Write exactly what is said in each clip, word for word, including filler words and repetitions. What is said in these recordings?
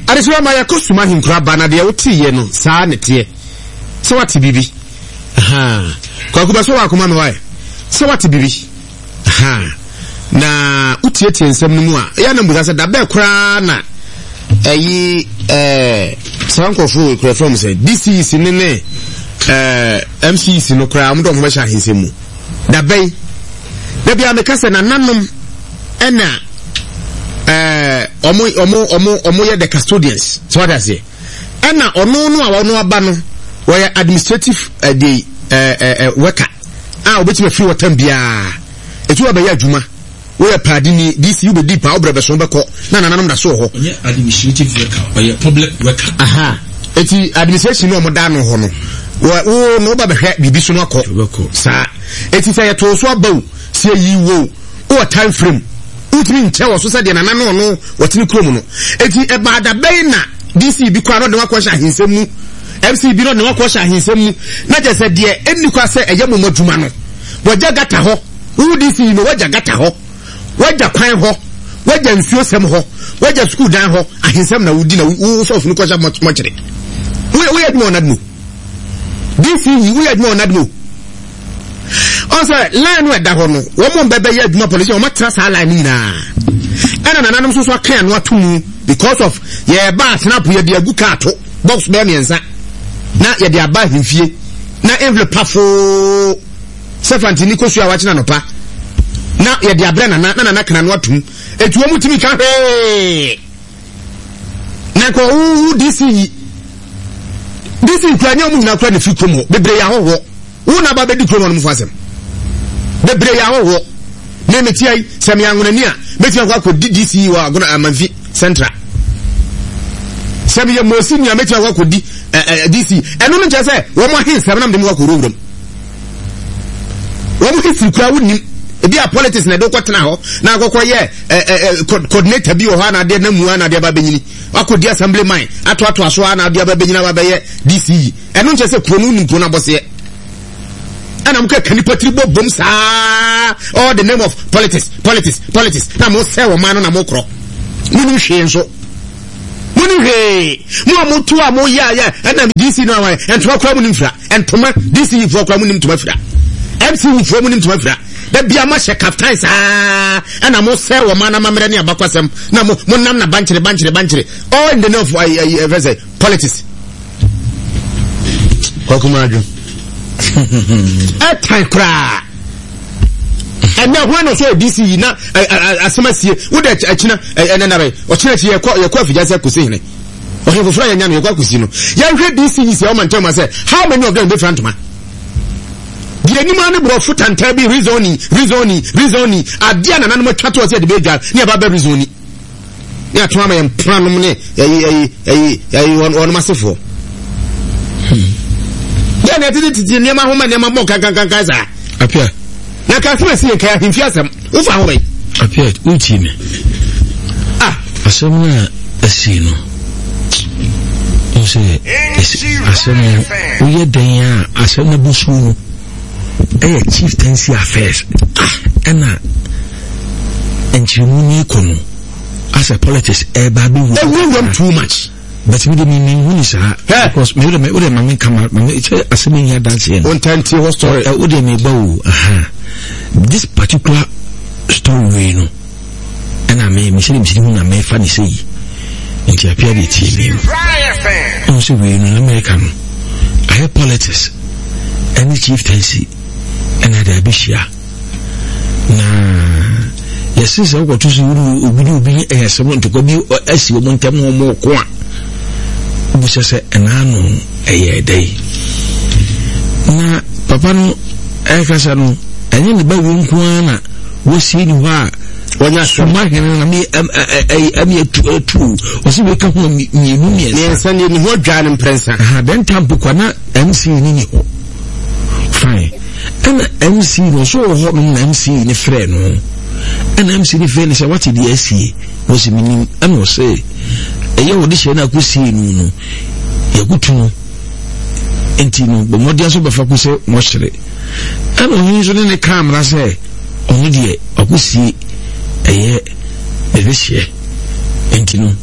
Adesuwa ma yakosuma hinkura bana de wuti ye no saa nete so wati bibi aha kwa kuba so wakoma me wae so wati bibi aha na utiete nsem no mu a ya na mbuza se da be kura na eyi eh sankofo kura from say D C C ne ne eh M C C no kura amdo mo be sha hinsemu da be da bia me kase na nanom ena eh omo omo omo omo ye the custodians so what I say ena ono no a ono aba no we administrative uh, the uh, uh, worker ah obetime free water bia etu aba ya adwuma we padi ni this you be deep a obrebe so beko na na nanom da so ho ye administrative worker or public worker aha eti administration no mo da no ho no wo no ba be hwe bibi so no akọ sa eti say to so abaw se yi wo o time frame utimi nche wo so se de na na no no watini krom no eti e ba da be na D C bi kwa no de wakọ sha hinsemu M C bi no de wakọ sha hinsemu na je se de eni kwa se eye momoduma no waja gata ho u D C no waja gata ho waja kwan ho waja nsuo sem ho waja school dan ho ahinsem na wudi na wo so funu kwa sha mochire we we admo onadmo D C we admo onadmo also line we da ho no wo mo bebe ye adwuma police wo matra sa line ni na ana nananom so so kan no atomu because of ye ba snap ye de agu kato box be miensa na ye de aba himfie na envelope pafo sefanti ni kosu a wachina no pa na ye de abra na na na kana no atum etu wo mutimi ka he na ko u D C D C kwanya mu na kwa ne fikomo bebre ya hoho una ba be di kromo no mfasem bebre ya hoho me metiai sem ya ngona ni a metia kwa ko D C wa agona amanfi central sem ya mosi ni a metia kwa ko di D C eno no nche se wo mo hin sem na me kwa ko rowrom wo mo hin kwa woni ebi a politics na do kwatena ho na akokọ ye coordinator bi ho na de na mu na de ba benyini akodi assembly man ato ato aso na de ba benyina ba be ye D C eno nche se kro no nimpo na bose ana mka kanipatri bo bom sa all the name of politics politics politics na mo se wo man na mo kro munu hwe nso munu hwe mo mo tu a mo ya ya ana D C no awan entoma kra mu nimfra entoma D C fo kra mu nimtoma fra M C fo mu nimtoma fra da bia ma she captain sa ana mo se wo man na mamre ne abakwasem na mo mo nam na banchire banchire banchire all in the name of I I say politics kwa kumaju a time cry and now when so D C na asemasie wo da achina na na bai o china chi ye kwa ye kwa fijase kusi ne o he fofra yanya ye kwa kusi no ya hwe D C is your man tell me say how many of them different man gire ni man bro foot and tabi reasoning reasoning reasoning adia na na no twa to say de be dwal ne ba ba reasoning ne atwa ma ye pranom ne eh eh eh eh won masefo ya na titi titi nema homa nema mo kan kan kan kan sa apia na ka funa sie ka himfi asam wo fa ho bai apia uti me ah asam na asino o se asam o ye dan ya asam na busu eh chieftaincy affairs ah ana enchimuni kono as a politics e ba bi wo too much but we didn't mean who is because me would me mama come out me assuming here dance here on twenty what story uh would me bow aha this particular story you know and I may me say me na me funny say into appear the T V no say we in American I have politics any chieftaincy and I there be share na yes is what to say obi obi eh someone to go be asi o montem no mo ko a busa se enano eye dai na papa no e kasa no enye ne ba wo nko na wo si ni ho a wonya soma hene na me am ye tu tu o si be ka ho mi mu mi ne nsa ne ni ho dwane prensa ha den tampo kwa na M C ni ni ho fine and M C no so ho no M C ni frɛ no and M C ni frɛ ni say what did he say was meaning am say eye wo de hye na akosi nu no yagutu no enti no bo modia so bafa ko se mo hyere ana ohin so ne camera se onu de akosi eye ebe hye enti no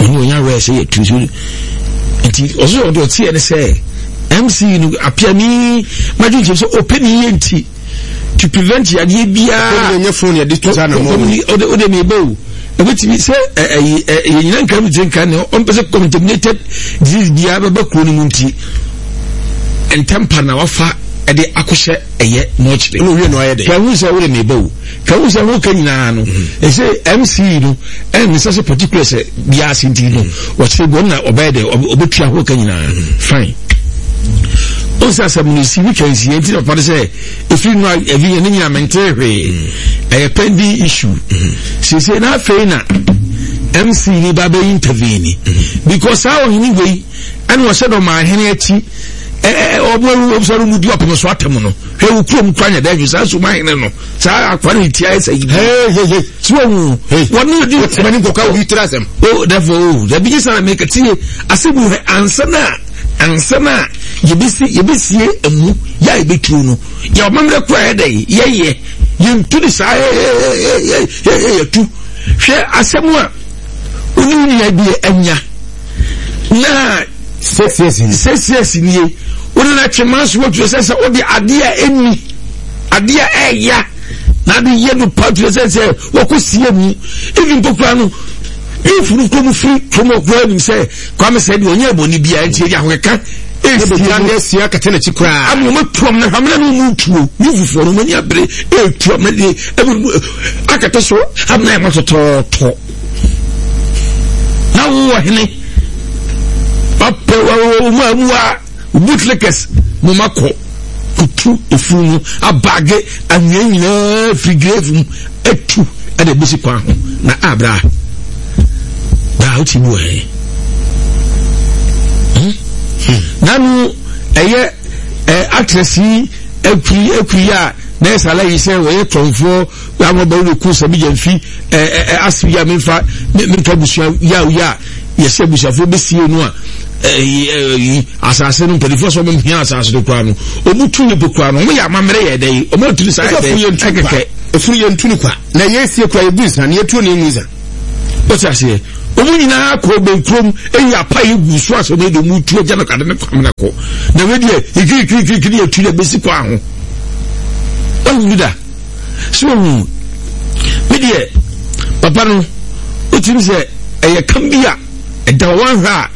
no nya we say tu so nti ozo do tie ne say M C no apiani maju nche so open yenti to prevent ya die bia nya phone ya digital na mo ode ode me bo ebetimi say eh eh nyina nka mi tinka ne on pese contaminated disease bia ba bakro ni munti entampa na wafa ede akoshe eye mochbe no we no ayede ka hu say ode me bo ka hu say ho kanyina no e say M C no em say particular say bia sinti no what say go na obede obetua ho kanyina fine. Also, as a municipal can see, and say, if you know, if you need a mentary, a pending issue, she said, "Now, Fena, M C ni babe intervene because how anyway, and was said on my henny, eh, or more of some would do up in the Swatamono. He will come Crania, there is also mine, no. So I quality, I say, hey, hey, hey, so, hey, what do you do? When you go out, you trust them. Oh, therefore, the biggest I make a tea, I said, we answer now. Ansana yebisi yebisi emu ya ebetu no ya omamre kwa dey ye ye yintu di sa ye ye tu hwe asemu a oni ya bi anya na sesiesi sesiesi ni oni na chemaso wo tu sesa odi ade a eni ade a eya na de ye no patu sesa wo kosie mu even pokura no if you come free from a growing say, come said, when you're boni be a tea, I can't. If the young Sia Catena cry, I'm not from the Hamlin move you for many a break, a from the Akataso, I'm never to talk. Now, what, Henny? Papa, bootlickers, Momako, Kutu, a fool, a bagget, and then figure a two at a busy quan, na abra. Out in way. Nanu, a year, actress, every every year, there's a lady say, where from four, I'm about to course a million fee, ask me, I mean, for Mintabusha, ya, ya, yes, we shall be see you know. Assassin, but the first woman here as the crown, or Mutu Pucano, we are Mamre day, or more to the side of a free and tunica. Now, yes, you cry this, and you're tuning is. What's I say? Omuna ko be krom eya pai gusu aso me do mutu aja na kade na kwamna ko na we de ikiri kiri kiri atu le besi kwa ho o da so me de papa no otimi se eye kambia e da wan ha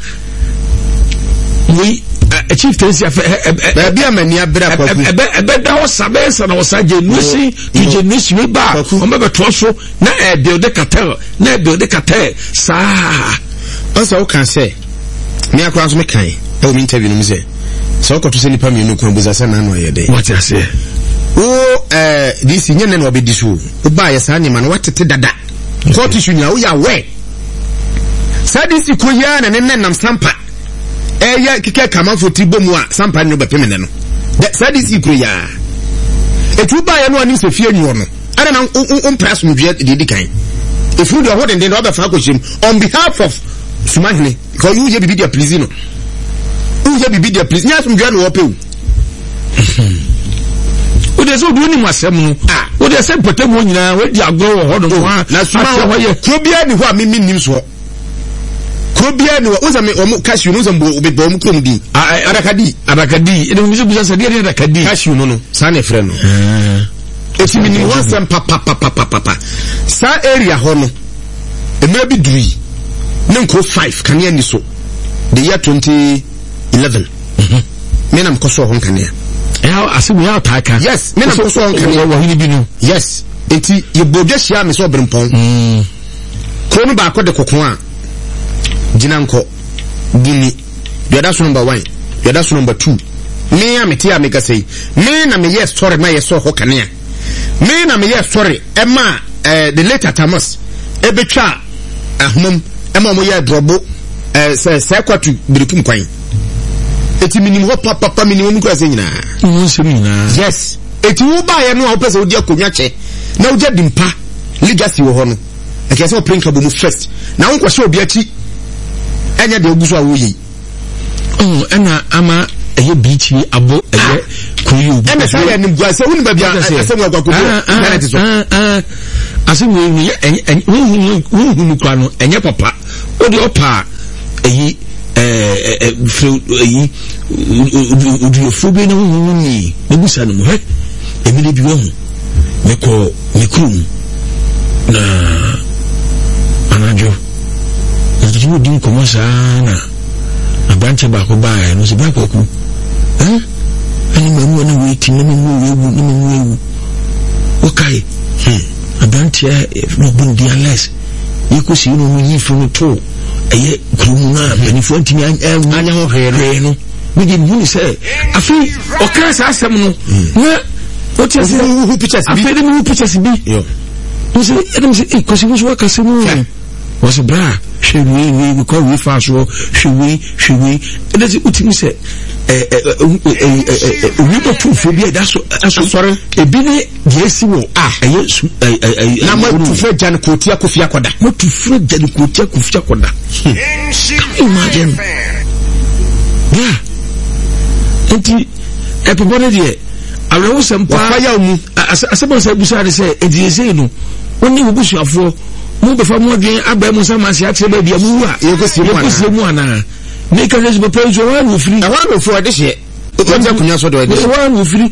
we a chief tensi afa e bia mani abra kwaku e be da ho sabe sa na osaje nusi tuje nusi we ba o me be to so na e build the cartel na e build the cartel sa once o kan say me akwa so me kan e o me interview no me say so ko to say nipa me no ko buza say na no ye dey what you say o eh this nye na no be disu o ba ye sa nyama no watete dada ko tishu nya o ya we sa this ko ya na ne nam sampa eya kike kama foti bomu a sampa no bepemene no that is ikro ya etu ba ya no ani se fie nyu no ana na on press no dua de di kan if you do what and then other fa kwachim on behalf of Sumahine because you ye bibi dia please no you ye bibi dia please nya sum dua no opew o de so du ni masem no ah o de se potem nyina we di agro ho do ho na suma ho ye ko bia ni ho a mimi nim so Kobia no uzame omu cashew no zambo obeba omu krom di arakadi arakadi ene muzi buza sadi ene arakadi cashew no no sa na efre no eti minimum one sem papa papa papa sa area ho no emra bi dui ne nko five kania ni so the year twenty eleven me na mkoso ho kania eh asibu ya taka yes me na mkoso ho kania wo hini bi no yes enti ye bodwa hia me so obrempon mm ko no ba akode kokon a Jinanko Gini Yada so number one Yada so number two Me a meti a meka say Me na me yes story ma yes so hokania Me na me yes story Emma eh the later Thomas Ebetwa ahmom Emma mo ye drobo eh se se kwatu birikum kwan Eti minimum ho papa papa minimum kwa se nyina Wo se nyina Yes eti wo ba ye no a opese odi akonwa che na wo jadi mpa legacy wo ho no ekese o print kabo mu first na wo kwase obi achi enya de oguso awoyi oh ena ama eye bichi abo eye kuyu ena say eni guase woni ba bia asem agwakobo na ti so ase we we we we we kwa no enye papa o de opa eyi eh eh fro eyi o fobe na hu ni e busa no he e bi de bi wo me ko me krum na anajo na tuju din ko mo sana abanche ba ko ba no se ba ko ku eh ani mamu na we ti na mamu we na mamu we okay hmm abanche no bundi unless yiko si no yi funu to eye krum na benifo ntimi anya ho hwere no we di mu ni say afi okra sa asem no na o ti say who pictures bi afi dem who pictures bi yo o say edem say e kosi wo ka se no was bra should we we call we fast should we should we and that's it utimi say eh eh we go to phobia that's so sorry e bi ne dey si wo ah eh na ma tu fo jan ko ti akofia koda ma tu fo jan ko ti akofia koda imagine yeah enti e pe bone dey awo sempa fire mu asebo say busa dey say e dey say no oni obusuafo mu be fa mu adwen aba mu sama se ate ba bia mu a yekosie mu ana me ka just be pray so one free na one for de she o ja kunya so do de one free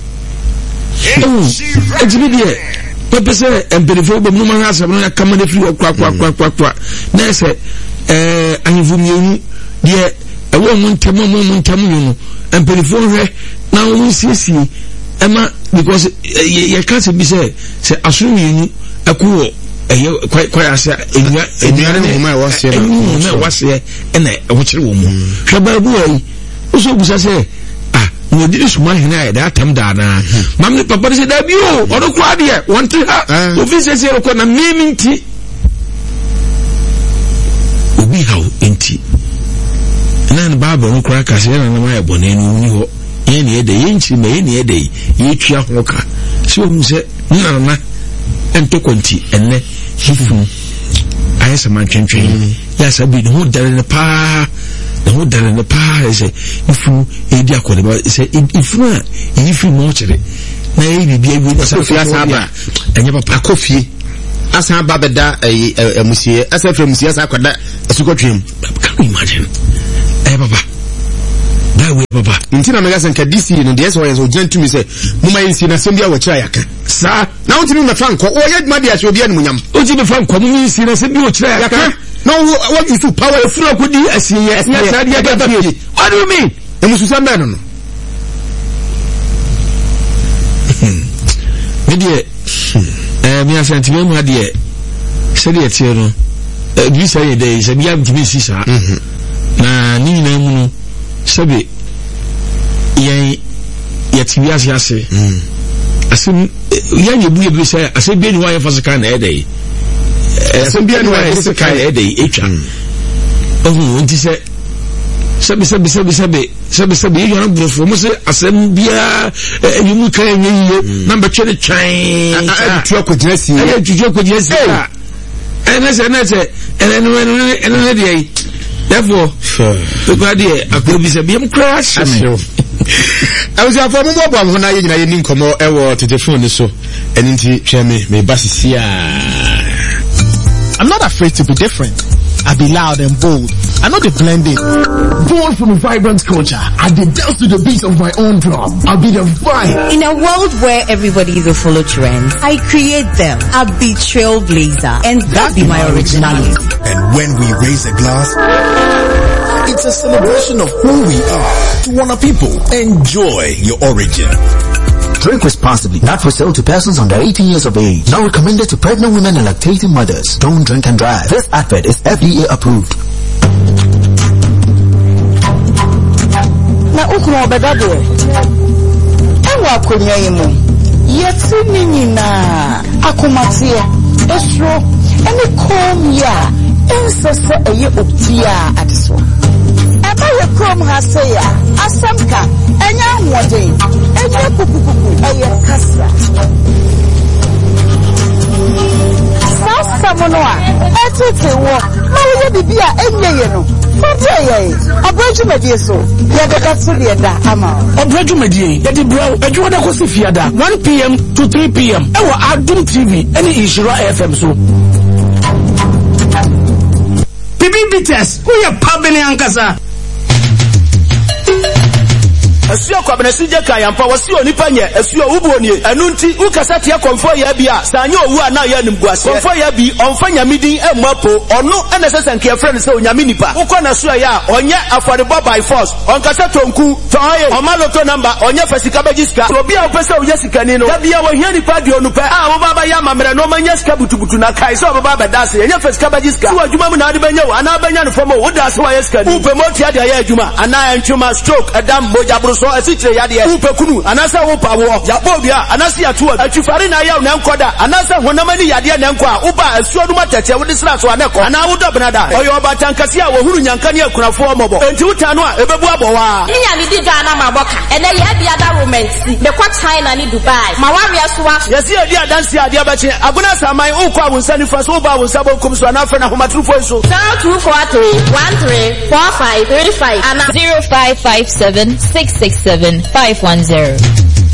eh ejibi de pepe se empelifo be mu ma asem na kama de free kwa kwa kwa kwa kwa na se eh anyivu mienu de e wo mu ntemu mu mu ntemu no empelifo hwe na wo siesie ema because ye ka se bi se se asuru mienu akuwo eye kwai kwai asa enua enua ne ma wase na na wase ena wo kire wo mu hwe ba bu ai uso busa se ah no di suma hina ya da tam da na mam ne papa se da bi o odo kwa de wonte ha ofi se se ko na mimi nti obi hawo nti na na baba no kra ka se na na ma ya bone no ni ho ye ne ede ye nchi me ye ne ede ye twa ho ka so mu se na na ento konti enne hifu ayesa mantwentwen ya sabi no dare ne pa no dare ne pa ese ifu edi akode ba ese ifu a ifu mo chere na e bibia bi na sa fia saba enye papa akofie asa ba beda emusie asa fra musie asa akoda asukotwem can you imagine eh papa that way papa ntina mega senka D C no de so yeso gentumi se muma yinsi na sembia wo kira yaka sa na untimi na franco o ye madi ase obi an munyam untimi franco mu yinsi na sembia wo kira yaka no what you feel power feel ko di asiye ya sa dia ga bafi what do you mean e mususa mba no no medie eh mi asantime mu ade se de tie no e bi sa ye de se bia ntimi sisa na ni na mu no sabe yen yati ase ase mm asem yen yebu yebu say asem bi ni wa yefasika na edey asem bi ni wa yefasika na edey etwa oh nti say sabe sabe sabe sabe sabe sabe you na brofo mo say asem bia enyumu kan enyiye na betwe twan atu akogina si e atu akogina si ene se ene se ene ene ene dey therefore the body akobi se biem crash I was for mo bo am na ye nyina ye ni nkomo e wo telephone so eni nti hwe me me basisia. I'm not afraid to be different. I be loud and bold. I know they blend in. Born from a vibrant culture, I did dance to the beat of my own drum. I'll be the vibe. In a world where everybody is a follow trends, I create them. I'll be trailblazer, and that be my originality. And when we raise a glass, it's a celebration of who we are. To Wana people, enjoy your origin. Drink responsibly, not for sale to persons under eighteen years of age. Not recommended to pregnant women and lactating mothers. Don't drink and drive. This advert is F D A approved. Na ukuma obedade. Ewa akonya yimu. Yeti nini na akomatie. Esro. Eni kom ya. Ensese eye optia adiso. Eba ye kom haseya. Asamka. Enya nwode. Enya kukukuku. Eye kasa. Sasa monoa. Etete wo. Ma uye bibia enye ye no. Hey, a bridge media so. Yeah, that's what you're da. Ama. A bridge media. That the bro. A Juana Cosifiada. one p.m. to three p.m. Ewa Adum T V. Any Ishira F M so. Pipi Bites. Who ya pabene ankasa? Asio kwa bena suje kayampa wasi onipa nye asio ubu onie enu nti ukasati ya konfo ya bia sanyo owu ana ya nimguase konfo ya bi onfanya midin emapo ono ene sese nke friend se onyame nipa ukọ na so ya onye affordable by force onkasa tonku toye omaloto number onye fasika bagiska obi a opese oye sikani no bia wo hia nipa di onupa a wo baba ya mamre no manya sika butubutu na kai so baba bedase enye fasika bagiska so adwuma mu na ade benya wo ana benya no fomo wo dase wa yesikani upe moti ade ya adwuma ana entwuma stroke adam boja so asitre yade upe kunu anasa wo pawo yabo bia anasa ya tuwa atufare na ya na nkoda anasa honamani yade na nko a uba asuo dum atete wo disra so aneko ana wo dobnada oyo batankasi a wo huru nyankane akunafo mobo enti utano a ebebu abowa nya ni di Ghana maboka ene ye bia da romance be kwa China ni Dubai mawaria so wa yesi edi adansi ade abache aguna saman ukwa wonsani fa so ba wonsabo kom so na na homatrufo so zero two four three one three four five three five and zero five five seven six six seven five one zero.